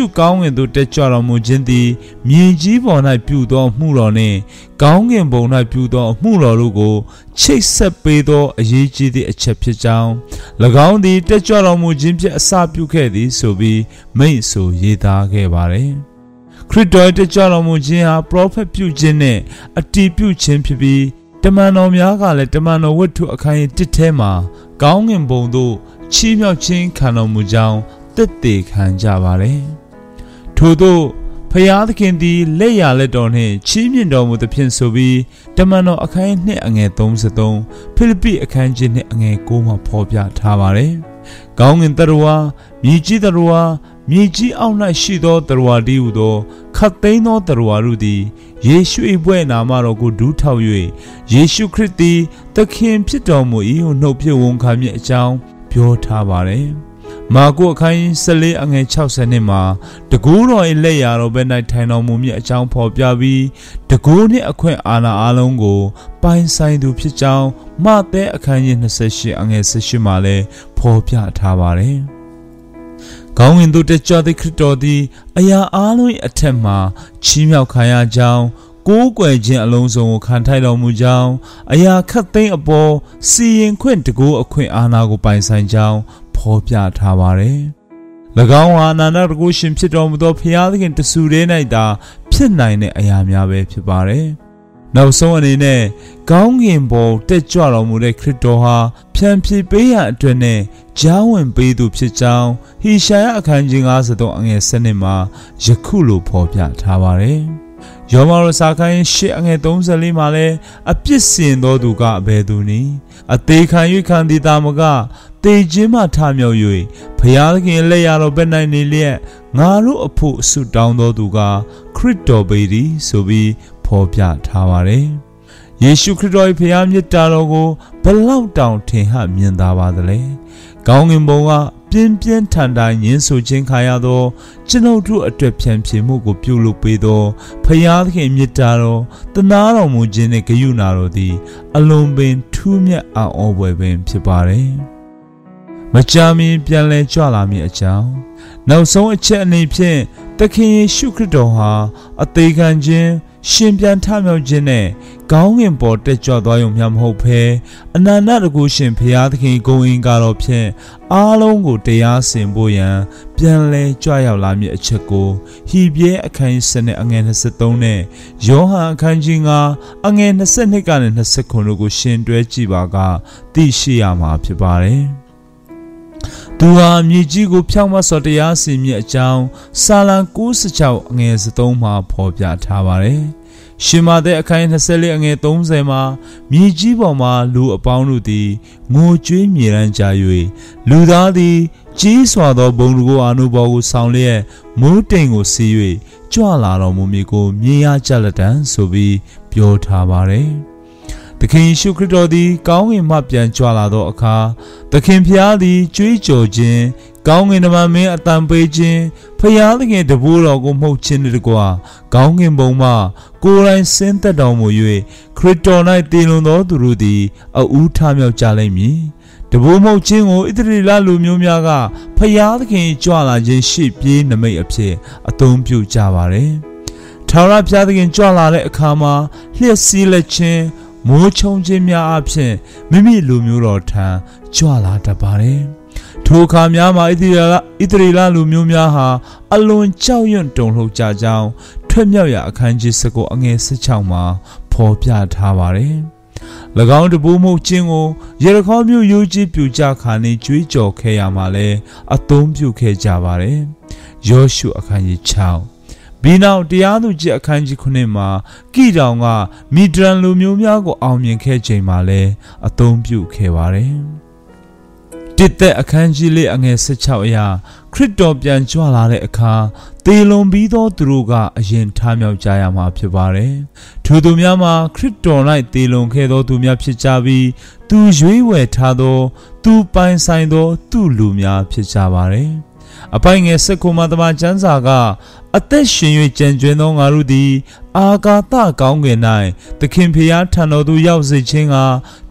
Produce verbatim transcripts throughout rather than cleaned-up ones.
ကောင်းငင်သို့တက်ကြွတော်မူခြင်းသည်မြင်ကြီးပေါ်၌ပြုသောမှုတော်နှင့်ကောင်းငင်ဘုံ၌ပြုသောမှုတော်တို့ကိုချိတ်ဆက်ပေးသောအရေးကြီးသည့်အချက်ဖြစ်ကြောင်း၎င်းသည်တက်ကြွတော်မူခြင်းဖြင့်အစပြုခဲ့သည်ဆိုပြီးမိန့်ဆိုရေးသားခဲ့ပါတယ်ခရစ်တော်တက်ကြွတော်မူခြင်းဟာပရောဖက်ပြုခြင်းနှင့်အတည်ပြုခြင်းဖြစ်ပြီးတမန်တော်များကလည်းတမန်တော်ဝတ္ထုအခန်းတစ်ထဲမှာကောင်းငင်ဘုံသို့ချီးမြှောက်ခြင်းခံတော်မူကြောင်းသက်သေခံကြပါတယ်ထို့သောဖျားသခင်သည်လက်ရလက်တော်နှင့်ချီးမြှင့်တော်မူသဖြင့်ဆိုပြီးတမန်တော်အခန်းနှစ်အငယ်သုံးสิบသုံးဖိလိပ္ပိအခန်းကြီးနှစ်အငယ်ကိုမှာဖော်ပြထားပါတယ်ကောင်းငင်တရဝါမြေကြီးတရဝါမြေကြီးအောက်၌ရှိသောတရဝါတည်းဟူသောခတ်သိမ်းသောတရဝါတို့သည်ယေရှု၏ဘွဲ့နာမတော်ကိုဒူးထောက်၍ယေရှုခရစ်သည်သခင်ဖြစ်တော်မူ၏ဟုနှုတ်ဖြင့်ဝန်ခံမည်အကြောင်းပြောထားပါတယ်မာကုအခန်းဆယ်လေးအငယ်၆၀နှစ်မှာတကူတော်၏လက်ရာတော်ဘက်၌ထိုင်တော်မူမည်အကြောင်းဖော်ပြပြီးတကူနှင့်အခွင့်အာဏာအလုံးကိုပိုင်ဆိုင်သူဖြစ်ကြောင်းမဿဲအခန်းကြီး၂၈အငယ်၁၈မှာလည်းဖော်ပြထားပါတယ်ကောင်းဝင်သူတက်ကြွသည့်ခရစ်တော်သည်အရာအားလုံး၏အထက်မှာချီးမြှောက်ခံရကြောင်းကိုးကွယ်ခြင်းအလုံးစုံကိုခံထိုက်တော်မူကြောင်းအရာခတ်သိမ်းအပေါ်စီရင်ခွင့်တကူအခွင့်အာဏာကိုပိုင်ဆိုင်ကြောင်းဖော်ပြထားပါတယ်။၎င်းဟာအနန္တတကုရှင်ဖြစ်တော်မူသောဖျားသခင်တဆူတည်း၌သာဖြစ်နိုင်တဲ့အရာများပဲဖြစ်ပါတယ်။နောက်ဆုံးအနေနဲ့ကောင်းကင်ဘုံတက်ကြွတော်မူတဲ့ခရစ်တော်ဟာဖြန်ဖြေပေးရန်အတွက်နဲ့ကြားဝင်ပေးသူဖြစ်ကြောင်းဟေရှာယအခန်းကြီး၅၃အငယ်၁၂မှာယခုလိုဖော်ပြထားပါတယ်။ယောမရစာခန်းရှစ်အငယ်၃၄မှာလည်းအပြစ်စင်သောသူကအဘယ်သူနည်းအသေးခံ၍ခံသည်တာမကတေခြင်းမှထမြောက်၍ဘုရားသခင်လက်ရတော်ဘက်၌နေလျက်ငါတို့အဖို့ဆုတောင်းတော်သူကခရစ်တော်ပေသည်ဆိုပြီးဖော်ပြထားပါတယ်။ယေရှုခရစ်တော်၏ဘုရားမြတ်တာတော်ကိုဘလောက်တောင်ထင်ဟမြင်သာပါသလဲ။ကောင်းကင်ဘုံကပြင်းပြင်းထန်ထန်ညှင်းဆိုခြင်းခံရသောကျွန်ုပ်တို့အတွက်ဖြန့်ဖြေမှုကိုပြုလုပ်ပေးသောဘုရားသခင်မြတ်တာတော်တနာတော်မူခြင်းနှင့်ဂရုဏာတော်သည်အလွန်ပင်ထူးမြတ်အံ့ဩဖွယ်ပင်ဖြစ်ပါတယ်။မကြာမီပြန်လည်ကြွလာမည်အကြောင်းနောက်ဆုံးအချက်အနေဖြင့်သခင်ယေရှုခရစ်တော်ဟာအသေးခံခြင်းရှင်ပြန်ထမြောက်ခြင်းနဲ့ကောင်းကင်ပေါ်တက်ကြွသွားရုံမျှမဟုတ်ဘဲအနန္တတကုရှင်ဘုရားသခင်ဂုဏ်အင်္ဂါတော်ဖြင့်အားလုံးကိုတရားစင်ဖို့ရန်ပြန်လည်ကြွရောက်လာမည်အချက်ကိုဟေဘရဲအခန်းကြီး၁၂အငယ်၂၃နဲ့ယောဟန်အခန်းကြီး၅အငယ်၂၂ကနေ၂၉တို့ကိုရှင်တွဲကြည့်ပါကသိရှိရမှာဖြစ်ပါတယ်။သူဟာမြေကြီးကိုဖြောင့်မတ်စွာတရားစီရင်မည်အကြောင်းစာလံ၉၆အငယ်၃မှာဖော်ပြထားပါတယ်။ရှင်မသက်အခန်း၂၄အငယ်၃၀မှာမြေကြီးပေါ်မှာလူအပေါင်းတို့သည်ငိုကြွေးမြေရန်ကြ၍လူသားသည်ကြီးစွာသောဘုံကိုအာနုဘော်ကိုဆောင်လျက်မိုးတိမ်ကိုစီး၍ကြွလာတော်မူမည်ကိုမြင်ရကြလက်တံဆိုပြီးပြောထားပါတယ်။သခင်ယေရှုခရစ်တော်သည်ကောင်းကင်မှပြန်ကြွလာသောအခါသခင်ဖျားသည်ကြွေးကြော်ခြင်းကောင်းကင်တမန်မင်းအတန်ပေးခြင်းဖျားသခင်တပည့်တော်ကိုမှုတ်ခြင်းတကွာကောင်းကင်ဘုံမှကိုယ်တိုင်ဆင်းသက်တော်မူ၍ခရစ်တော်၌တည်လွန်သောသူတို့သည်အဦးထမြောက်ကြလိမ့်မည်တပည့်မှုတ်ခြင်းကိုဣသရေလလူမျိုးများကဖျားသခင်ကြွလာခြင်းရှေ့ပြေးနမိတ်အဖြစ်အသုံးပြုကြပါတယ်ထာဝရဘုရားသခင်ကြွလာတဲ့အခါမှာလျှက်စီးလက်ခြင်းမိုးချုံခြင်းများအဖြစ်မိမိလူမျိုးတော်ထံကြွလာတတ်ပါတယ်။ထိုအခါများမှာဣသရေလဣသရေလလူမျိုးများဟာအလွန်ကြောက်ရွံ့တုန်လှုပ်ကြကြောင်းထွက်မြောက်ရာအခန်းကြီး၁၉အငယ်၁၆မှာဖော်ပြထားပါတယ်။၎င်းတပူးမှုခြင်းကိုယေရခေါမြို့ရိုးကြီးပြူကြခါနေကြွေးကြော်ခဲ့ရမှာလဲအသုံးပြုခဲ့ကြပါတယ်။ယောရှုအခန်းကြီး၆ဒီနောက်တရားသူကြီးအခန်းကြီးခုနှစ်မှာကိတောင်ကမီဒရန်လူမျိုးများကိုအောင်မြင်ခဲ့ချိန်မှာလည်းအသုံးပြုခဲ့ပါတယ်။တစ်သက်အခန်းကြီးလေးအငယ်၁၆အရာခရစ်တော်ပြန်ကြွလာတဲ့အခါသေလွန်ပြီးသောသူတို့ကအရင်ထမြောက်ကြရမှာဖြစ်ပါတယ်။ထိုသူများမှာခရစ်တော်၌သေလွန်ခဲ့သောသူများဖြစ်ကြပြီးသူရွေးဝယ်ထားသောသူပိုင်ဆိုင်သောသူလူများဖြစ်ကြပါတယ်။အပိုင်ငယ်စက္ကုမသမကျမ်းစာကအသက်ရှင်၍ကြံကျွင်းသောငါတို့သည်အာကာသကောင်းကင်၌သခင်ဖျားထံတော်သို့ရောက်စေခြင်းကထ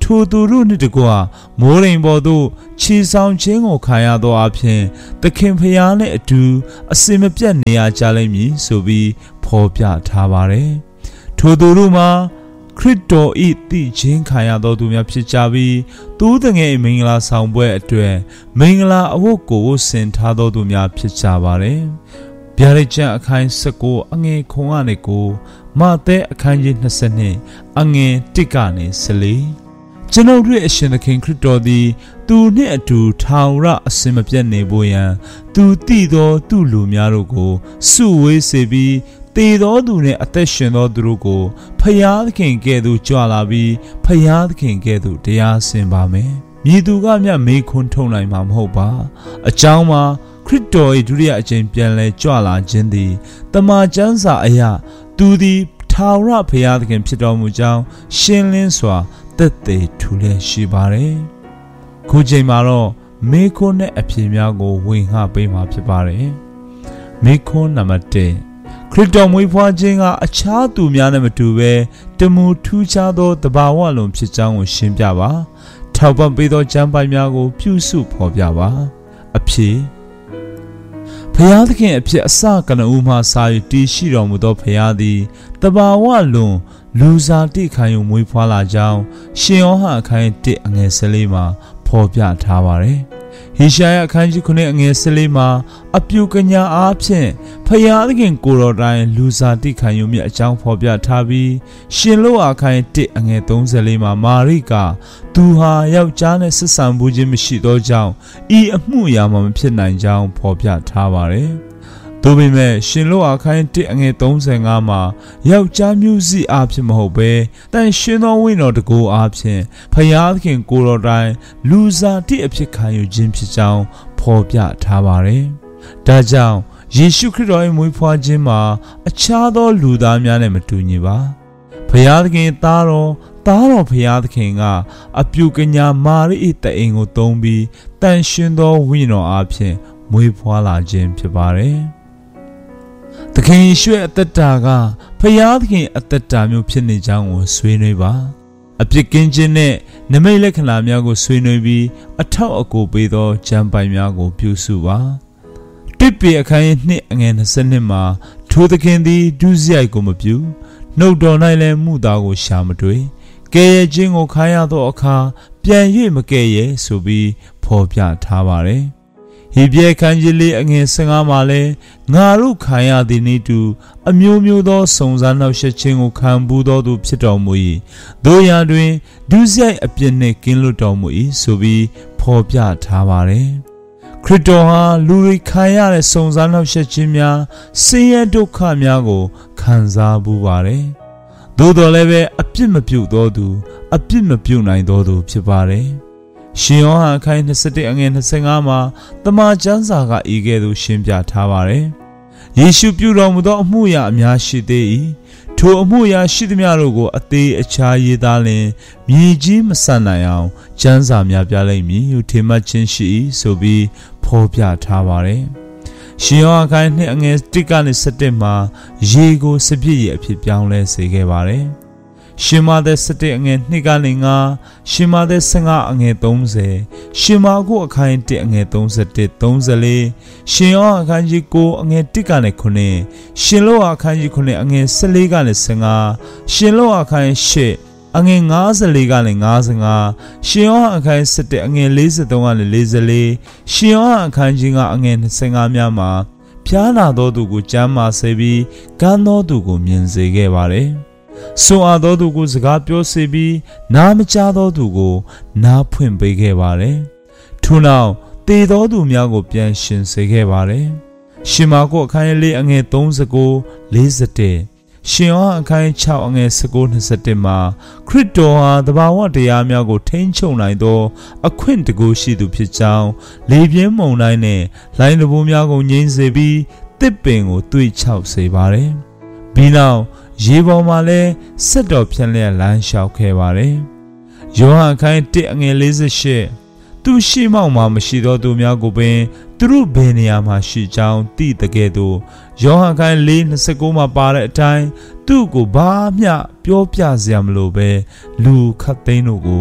ထိုသူတို့နှင့်တကွမိုးရိမ်ပေါ်သို့ခြေဆောင်ခြင်းကိုခံရသောအဖြစ်သခင်ဖျားနှင့်အတူအစင်မပြတ်နေရကြလိမ့်မည်ဆိုပြီးဖော်ပြထားပါတယ်။ထိုသူတို့မှာခရစ်တော်၏သိခြင်းခံရသောသူများဖြစ်ကြပြီးသူတငယ်မင်္ဂလာဆောင်ပွဲအတွက်မင်္ဂလာအဝတ်ကိုဝတ်ဆင်ထားသောသူများဖြစ်ကြပါတယ်။ဗျာဒိတ်ကျမ်းအခန်း၁၉အငယ်ခုံကနေကိုမဿဲအခန်းကြီး၂၂အငယ်၁ကနေ၁၄ကျွန်ုပ်တို့အရှင်သခင်ခရစ်တော်သည်သူနှင့်အတူထာဝရအစင်မပြတ်နေဖို့ရန်သူတည်သောသူလူများတို့ကိုစုဝေးစေပြီးတည်သောသူနှင့်အသက်ရှင်သောသူတို့ကိုဖျားသခင်ကဲ့သို့ကြွလာပြီးဖျားသခင်ကဲ့သို့တရားစင်ပါမယ်။မြည်သူကမျှမေးခွန်းထုတ်နိုင်မှာမဟုတ်ပါ။အကြောင်းမှာခရစ်တော်၏ဒုတိယအကြိမ်ပြန်လည်ကြွလာခြင်းသည်တမန်ကျမ်းစာအရသူသည်ထာဝရဘုရားသခင်ဖြစ်တော်မူကြောင်းရှင်းလင်းစွာသက်သေထူလျက်ရှိပါတယ်။ခုချိန်မှာတော့မေခွန်းနဲ့အဖြေများကိုဝင်ဟပေးမှာဖြစ်ပါတယ်။မေခွန်းနံပါတ်၁ခရစ်တော်မွေးဖွားခြင်းကအခြားသူများနဲ့မတူဘဲတမူထူးခြားသောတဘာဝလုံးဖြစ်ကြောင်းကိုရှင်းပြပါ။ထောက်ပံ့ပေးသောကျမ်းပိုက်များကိုပြုစုဖော်ပြပါ။အဖြေဖျားသခင်အဖြစ်အစကနဦးမှစာ၍တည်ရှိတော်မူသောဖျားသည်တဘာဝလွန်လူစားတိခံယူမွေးဖွားလာကြောင်းရှင်ယောဟန်အခန်း၁အငယ်၁၄မှာဖော်ပြထားပါတယ်။ဟေရှာယအခန်းကြီး၉အငယ်၁၄မှာအပြုကညာအားဖြင့်ဖျားသခင်ကိုယ်တော်တိုင်လူစားတိခံယူမြတ်အကြောင်းဖော်ပြထားပြီးရှင်လောအခန်း၁အငယ်၃၄မှာမာရိကသူဟာယောက်ျားနဲ့ဆက်ဆံမှုခြင်းမရှိသောကြောင့်ဤအမှုအရာမှမဖြစ်နိုင်ကြောင်းဖော်ပြထားပါတယ်။သို့ပေမဲ့ရှင်လောအခန်း၁အငယ်၃၅မှာယောက်ျားမျိုးစိအားဖြင့်မဟုတ်ဘဲတန်ရှင်သောဝိညာဉ်တော်တကူအားဖြင့်ဖျားသခင်ကိုယ်တော်တိုင်လူစားတိအဖြစ်ခံယူခြင်းဖြစ်ကြောင်းဖော်ပြထားပါတယ်။ဒါကြောင့်ယေရှုခရစ်တော်၏မွေးဖွားခြင်းမှာအခြားသောလူသားများနဲ့မတူညီပါ။ဖျားသခင်သားတော်သားတော်ဖျားသခင်ကအပြုကညာမာရိ၏တအိမ်ကိုသုံးပြီးတန်ရှင်သောဝိညာဉ်တော်အားဖြင့်မွေးဖွားလာခြင်းဖြစ်ပါတယ်။သခင်ယေရှုရဲ့အသက်တာကဖျားသခင်အသက်တာမျိုးဖြစ်နေကြောင်းကိုဆွေးနွေးပါအပြစ်ကင်းခြင်းနဲ့နမိတ်လက္ခဏာများကိုဆွေးနွေးပြီးအထောက်အကူပေးသောကျမ်းပိုင်များကိုပြုစုပါတစ်ပေအခန်းကြီးနှစ်အငယ်၂၂မှာထိုသခင်သည်ဒုစရိုက်ကိုမပြုနှုတ်တော်၌လည်းမှုသားကိုရှာမတွေ့ကဲ့ရဲ့ခြင်းကိုခါရသောအခါပြန်၍မကဲ့ရဲ့ဆိုပြီးဖော်ပြထားပါတယ်ဟေဘရဲခန်းကြီးလေးအငယ်၁၅မှာလဲငါတို့ခံရသည်နည်းတူအမျိုးမျိုးသောစုံစမ်းနှောက်ယှက်ခြင်းကိုခံပူးသောသူဖြစ်တော်မူ၏တို့ရာတွင်ဒုစရိုက်အပြစ်နှင့်ကင်းလွတ်တော်မူ၏ဆိုပြီးဖော်ပြထားပါတယ်ခရစ်တော်ဟာလူတွေခံရတဲ့စုံစမ်းနှောက်ယှက်ခြင်းများဆင်းရဲဒုက္ခများကိုခံစားပူးပါတယ်သို့တော်လည်းပဲအပြစ်မပြုသောသူအပြစ်မပြုနိုင်သောသူဖြစ်ပါတယ်ရှင်ယောဟန်အခန်း၂၁အငယ်၂၅မှာတမန်ကျမ်းစာကဤကဲ့သို့ရှင်းပြထားပါတယ်။ယေရှုပြုတော်မူသောအမှုရာအများရှိသေး၏။ထိုအမှုရာရှိသမျှတို့ကိုအသေးအခြားရေးသားလျင်မြေကြီးမဆန်နိုင်အောင်ကျမ်းစာများပြလိမ့်မည်ဟုထင်မှတ်ခြင်းရှိ၏ဆိုပြီးဖော်ပြထားပါတယ်။ရှင်ယောဟန်အခန်း၂အငယ်၁ကနေ၁၁မှာရေကိုစပြည့်ရအဖြစ်ပြောင်းလဲစေခဲ့ပါတယ်။ရှင်မာသက်၁၁အငယ်၂ကနေ၅ရှင်မာသက်၁၅အငယ်၃၀ရှင်မာကုအခန်း၁အငယ်၃၁ ၃၄ရှင်ယောအခန်းကြီး၉အငယ်၁ကနေ၉ရှင်လောအခန်းကြီး၉အငယ်၁၄ကနေ၁၅ရှင်လောအခန်း၈အငယ်၅၄ကနေ၅၅ရှင်ယောအခန်း၁၁အငယ်၄၃ကနေ၄၄ရှင်ယောအခန်းကြီး၅အငယ်၂၅များမှာဖျားနာသောသူကိုကျမ်းမာစေပြီးကန်းသောသူကိုမြင်စေခဲ့ပါတယ်ဆိုအပ်သောသူကိုစကားပြောစေပြီးနားမကြားသောသူကိုနားဖွင့်ပေးခဲ့ပါတယ်။ထို့နောက်တည်သောသူများကိုပြန်ရှင်စေခဲ့ပါတယ်။ရှင်မာကုအခန်းလေးအငယ်၃၉ ၄၁ရှင်ယောဟန်အခန်း၆အငယ်၁၉ ၂၁မှာခရစ်တော်ဟာတဘာဝတရားများကိုထိန်းချုပ်နိုင်သောအခွင့်တကူရှိသူဖြစ်ကြောင်းလေပြင်းမုန်တိုင်းနဲ့လိုင်းတဘိုးများကိုငြိမ်းစေပြီးတစ်ပင်ကိုသွေ့ချောက်စေပါတယ်။ပြီးနောက်ရေပေါ်မှာလဲဆက်တော်ဖြန့်လျက်လမ်းလျှောက်ခဲ့ပါတယ်။ယောဟန်အခန်း၁အငယ်၄၈သူရှိမောက်မှာမရှိသောသူများကိုပင်သူတို့ဘယ်နေရာမှာရှိကြောင်းသိတဲ့ကဲ့သို့ယောဟန်အခန်း၄၂၉မှာပါတဲ့အတိုင်းသူ့ကိုဘာမျှပြောပြစရာမလိုပဲလူခတ်သိန်းတို့ကိုတ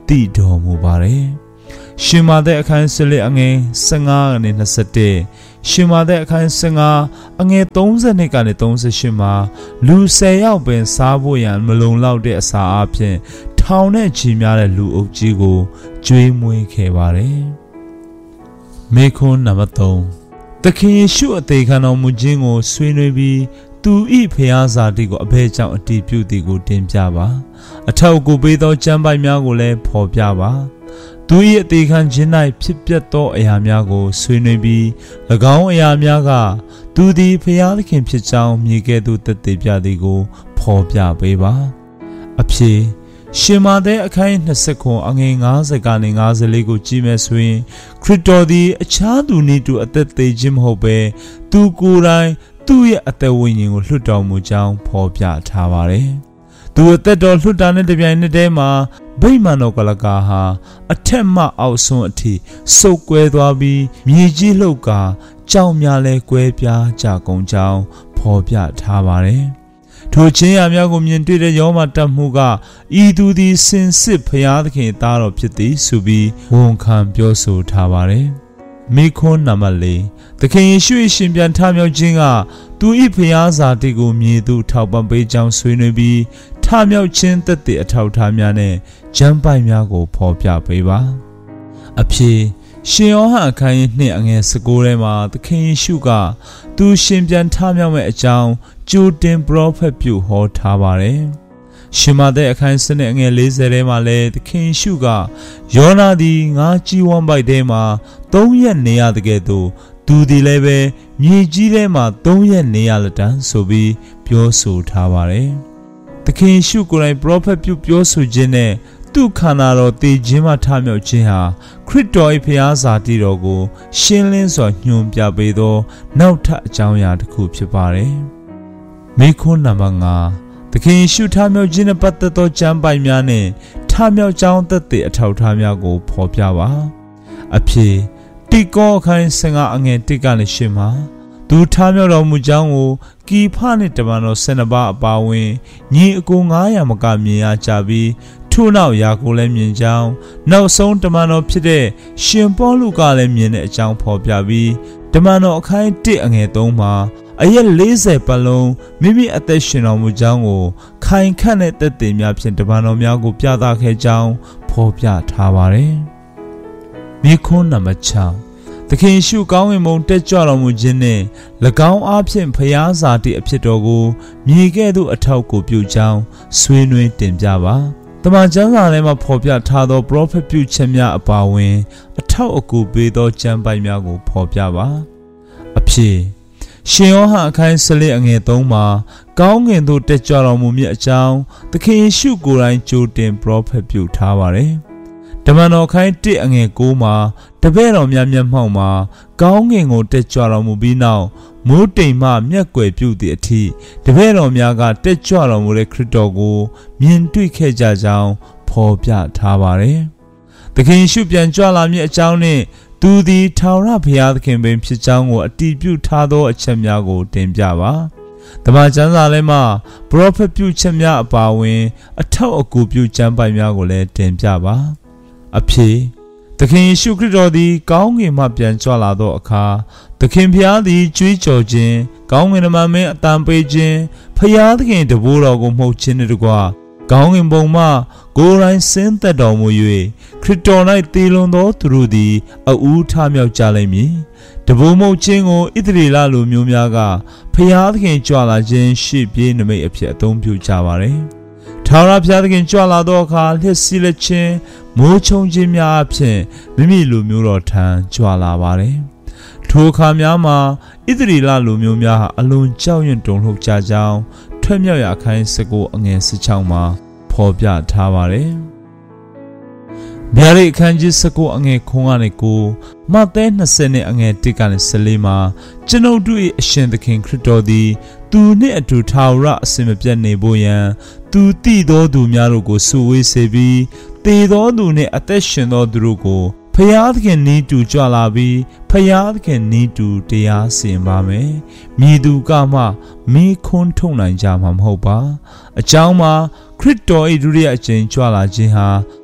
တိတော်မူပါတယ်ရှင်မာသက်အခန်း၁၄အငယ်၁၅ကနေ၂၁ရှင်မာသက်အခန်း၁၅အငယ်၃၂ကနေ၃၈မှာလူ၁၀ယောက်ပင်စားဖို့ရန်မလုံလောက်တဲ့အစာအဖြစ်ထောင်နဲ့ချီများတဲ့လူအုပ်ကြီးကိုကျွေးမွေးခဲ့ပါတယ်မေခွန်းနံပါတ်၃သခင်ယေရှုအသေးခံတော်မူခြင်းကိုဆွေးနွေးပြီးသူဤဖျားစာတိကိုအဘဲကြောင့်အတည်ပြုသည်ကိုတင်ပြပါအထောက်အကူပေးသောကျမ်းပိုက်များကိုလည်းဖော်ပြပါသူ၏အသေးခံခြင်း၌ဖြစ်ပျက်သောအရာများကိုဆွေးနွေးပြီး၎င်းအရာများကသူသည်ဖျားသခင်ဖြစ်ကြောင်းမြည်ကဲ့သို့သက်သေပြသည်ကိုဖော်ပြပေးပါအဖြစ်ရှင်မာသက်အခန်း၂၀ခွန်အငယ်၅၀ကနေ၅၄ကိုကြည့်မယ်ဆိုရင်ခရစ်တော်သည်အခြားသူနည်းတူအသက်သေးခြင်းမဟုတ်ဘဲသူကိုယ်တိုင်သူ့ရဲ့အသက်ဝိညာဉ်ကိုလွှတ်တော်မူကြောင်းဖော်ပြထားပါတယ်။သူအသက်တော်လွှတ်တာနဲ့တပြိုင်နက်တည်းမှာဗိမာန်တော်ကလကာဟာအထက်မှအောက်ဆုံးအထိစုပ်ကွဲသွားပြီးမြေကြီးလှုပ်ကာကြောင်များလဲကွဲပြားကြကုန်ကြောင်းဖော်ပြထားပါတယ်။ထိုချင်းရများကိုမြင်တွေ့တဲ့ယောမတတ်မှုကဤသူသည်စင်စစ်ဖျားသခင်သားတော်ဖြစ်သည်ဆိုပြီးဝန်ခံပြောဆိုထားပါတယ်။မိခွန်းနံပါတ်၄သခင်ယေရှု၏ရှင်ပြန်ထမြောက်ခြင်းကသူ၏ဖျားစာတိကိုမြည်သူထောက်ပံ့ပေးကြောင်းဆွေးနွေးပြီးထမြောက်ခြင်းသက်သေအထောက်ထားများနဲ့ကျမ်းပိုက်များကိုဖော်ပြပေးပါအဖြစ်ရှင်ယောဟန်အခန်းကြီး၂အငယ်၁၉ထဲမှာသခင်ယေရှုကသူရှင်ပြန်ထမြောက်မဲ့အကြောင်းကြိုတင်ပရောဖက်ပြုဟောထားပါတယ်ရှင်မာသက်အခန်း၁၂အငယ်၄၀ထဲမှာလည်းသခင်ယေရှုကယောနာသည်ငါးကြီးဝမ်းပိုက်ထဲမှာသုံးရက်နေရတဲ့ကဲ့သို့သူသည်လည်းပဲမြေကြီးထဲမှာသုံးရက်နေရလက်တန်းဆိုပြီးပြောဆိုထားပါတယ်သခင်ယေရှုကိုယ်တိုင်ပရောဖက်ပြုပြောဆိုခြင်းနဲ့သူ့ခန္ဓာတော်တည်ခြင်းမှထမြောက်ခြင်းဟာခရစ်တော်၏ဖျားစာတိတော်ကိုရှင်းလင်းစွာညွှန်ပြပေးသောနောက်ထပ်အကြောင်းအရာတစ်ခုဖြစ်ပါတယ်မိခွန်းနံပါတ်၅သခင်ယေရှုထမြောက်ခြင်းနဲ့ပတ်သက်သောကျမ်းပိုက်များနဲ့ထမြောက်ကြောင်းသက်သေအထောက်အထားများကိုဖော်ပြပါအဖြစ်တိကောအခန်း၁၅အငယ်၁ကနေ၈မှာသူထမြောက်တော်မူကြောင်းကိုကီဖနှင့်တမန်တော်၁၂ပါးအပါအဝင်ညီအကို၅ရာမကမြင်ရကြပြီးထို့နောက်ယာကိုလည်းမြင်ကြောင်းနောက်ဆုံးတမန်တော်ဖြစ်တဲ့ရှင်ပေါလုကလည်းမြင်တဲ့အကြောင်းဖော်ပြပြီးတမန်တော်အခန်း၁အငယ်၃မှာအရက်၄၀ပတ်လုံးမိမိအသက်ရှင်တော်မူကြောင်းကိုခိုင်ခန့်တဲ့သက်သေများဖြင့်တမန်တော်များကိုပြသခဲ့ကြောင်းဖော်ပြထားပါတယ်။မိခွန်းနံပါတ်၆သခင်ယေရှုကောင်းကင်ဘုံတက်ကြွတော်မူခြင်းနှင့်၎င်းအားဖြင့်ဖျားစာတိအဖြစ်တော်ကိုမြေကဲ့သို့အထောက်ကိုပြုကြောင်းဆွေးနွေးတင်ပြပါတမန်ကျမ်းစာထဲမှာဖော်ပြထားသောပရောဖက်ပြုချက်များအပါအဝင်အထောက်အကူပေးသောကျမ်းပိုက်များကိုဖော်ပြပါအဖြစ်ရှင်ယောဟန်အခန်း၁၄အငယ်၃မှာကောင်းကင်သို့တက်ကြွတော်မူမည်အကြောင်းသခင်ယေရှုကိုယ်တိုင်ကြိုတင်ပရောဖက်ပြုထားပါတယ်တမန်တော်အခန်း၁အငယ်၉မှာတပည့်တော်များမျက်မှောက်မှာကောင်းကင်ကိုတက်ကြွတော်မူပြီးနောက်မိုးတိမ်မှမျက်ကွယ်ပြုသည့်အထိတပည့်တော်များကတက်ကြွတော်မူတဲ့ခရစ်တော်ကိုမြင်တွေ့ခဲ့ကြကြောင်းဖော်ပြထားပါတယ်။သခင်ယေရှုပြန်ကြွလာမည်အကြောင်းနှင့်သူသည်ထာဝရဘုရားသခင်ပင်ဖြစ်ကြောင်းကိုအတည်ပြုထားသောအချက်များကိုတင်ပြပါ။တမန်ကျမ်းစာထဲမှာပရောဖက်ပြုချက်များအပါအဝင်အထောက်အကူပြုကျမ်းပိုက်များကိုလည်းတင်ပြပါ။အဖြစ်သခင်ယေရှုခရစ်တော်သည်ကောင်းကင်မှပြန်ကြွလာသောအခါသခင်ဖျားသည်ကြွေးကြော်ခြင်းကောင်းကင်နမမင်းအတန်ပေးခြင်းဖျားသခင်တဘိုးတော်ကိုမှုတ်ခြင်းတို့တကွကောင်းကင်ဘုံမှကိုယ်တိုင်ဆင်းသက်တော်မူ၍ခရစ်တော်၌တည်လွန်သောသူတို့သည်အဦးထမြောက်ကြလိမ့်မည်တဘိုးမှုတ်ခြင်းကိုဣသရေလလူမျိုးများကဖျားသခင်ကြွလာခြင်းရှေ့ပြေးနမိတ်အဖြစ်အသုံးပြုကြပါれထာဝရဘုရားသခင်ကြွလာသောအခါလျှက်စီးလက်ခြင်းမိုးချုံခြင်းများအဖြစ်မိမိလူမျိုးတော်ထံကြွလာပါတယ်။ထိုအခါများမှာဣသရေလလူမျိုးများဟာအလွန်ကြောက်ရွံ့တုန်လှုပ်ကြကြောင်းထွက်မြောက်ရာအခန်း၁၉အငယ်၁၆မှာဖော်ပြထားပါတယ်။ဗျာဒိတ်အခန်းကြီး၁၉အငယ်ခွန်ကနေကိုမဿဲ၂၀နဲ့အငယ်၁ကနေ၁၄မှာကျွန်ုပ်တို့၏အရှင်သခင်ခရစ်တော်သည်သူနှင့်အတူထာဝရအစဉ်မပြတ်နေဖို့ယံသူတည်သောသူများတို့ကိုစုဝေးစေပြီးတည်သောသူနှင့်အသက်ရှင်သောသူတို့ကိုဖယားသခင်နီးတူကြွလာပြီးဖယားသခင်နီးတူတရားစင်ပါမယ်။မိသူကမှမိခွန်းထုံနိုင်ကြမှာမဟုတ်ပါ။အကြောင်းမှာခရစ်တော်၏ဒုတိယအကြိမ်ကြွလာခြင်းဟာ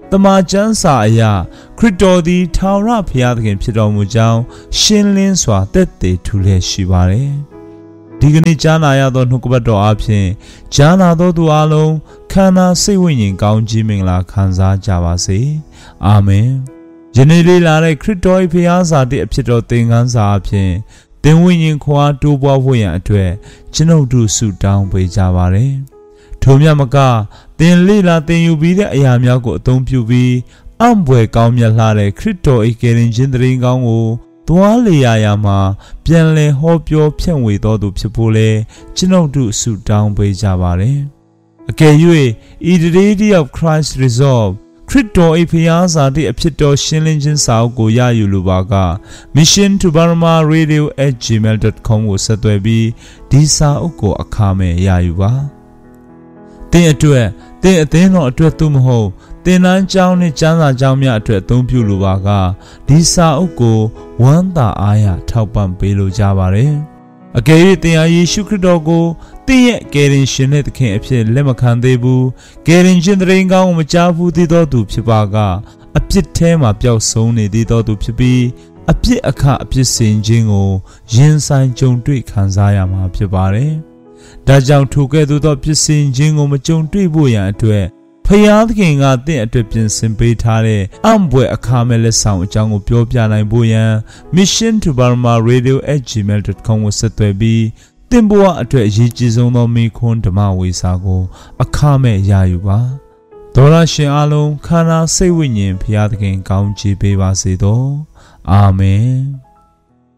တမန်ကျမ်းစာအရခရစ်တော်သည်ထာဝရဘုရားသခင်ဖြစ်တော်မူကြောင်းရှင်းလင်းစွာသက်သေထူလျက်ရှိပါတယ်။ဒီကနေ့ကြားနာရသောနှုတ်ကပတ်တော်အပြင်ကြားနာသောသူအလုံးခန္ဓာစိတ်ဝိညာဉ်ကောင်းကြီးမင်္ဂလာခံစားကြပါစေ။အာမင်။ယနေ့လေးလာတဲ့ခရစ်တော်၏ဘုရားစာတည်းအဖြစ်တော်သင်ခန်းစာအပြင်သင်ဝိညာဉ်ခွာတိုးပွားဖို့ရန်အတွက်ကျွန်ုပ်တို့ဆုတောင်းပေးကြပါရစေ။ထိုမြတ်မကသင်လေးလာသင်ယူပြီးတဲ့အရာများကိုအသုံးပြုပြီးအံ့ဘွယ်ကောင်းမြတ်လှတဲ့ခရစ်တော်၏ကယ်တင်ခြင်းတရင်ကောင်းကိုသွားလေရာရာမှာပြန်လည်ဟောပြောဖြန့်ဝေတော်သူဖြစ်ဖို့လဲကျွန်ုပ်တို့ဆုတောင်းပေးကြပါရစေ။အကယ်၍ Identity of Christ Resolveခရစ်တော်၏ဘုရားစာတည်းအဖြစ်တော်ရှင်းလင်းခြင်းစာအုပ်ကိုရယူလိုပါက mission to burma radio at gmail dot com ကိုဆက်သွယ်ပြီးဒီစာအုပ်ကိုအခမဲ့ရယူပါ။သင်အတွက်သင်အသင်းတော်အတွက်သို့မဟုတ်သင်တန်းကျောင်းနဲ့ကျမ်းစာကျောင်းများအတွက်အသုံးပြုလိုပါကဒီစာအုပ်ကိုဝမ်းသာအားရထောက်ပံ့ပေးလိုကြပါရစေ။အကယ်၍သင်ဟာယေရှုခရစ်တော်ကိုသင်ရဲ့ကယ်တင်ရှင်နဲ့သခင်အဖြစ်လက်မခံသေးဘူးကယ်တင်ရှင်တရင်ကောင်းကိုမကြားဘူးသေးသောသူဖြစ်ပါကအပြစ်ထဲမှာပျောက်ဆုံးနေသေးသောသူဖြစ်ပြီးအပြစ်အခအပြစ်စင်ခြင်းကိုရင်ဆိုင်ကြုံတွေ့ခံစားရမှာဖြစ်ပါတယ်။ဒါကြောင့်ထိုကဲ့သို့သောပြစ်စင်ခြင်းကိုမကြုံတွေ့ဖို့ရန်အတွက်ဖယားသခင်ကသင်အတွက်ပြင်ဆင်ပေးထားတဲ့အံ့ဘွယ်အခါမဲ့လက်ဆောင်အကြောင်းကိုပြောပြနိုင်ဖို့ရန် mission to burma radio at gmail dot com ကိုဆက်သွယ်ပြီးသင်ဘဝအတွက်အရေးကြီးဆုံးသောမိခွန်းဓမ္မဝေစာကိုအခမဲ့ရယူပါ။သောရရှင်အလုံးခန္ဓာစိတ်ဝိညာဉ်ဖယားသခင်ကောင်းချီးပေးပါစေသော။အာမင်။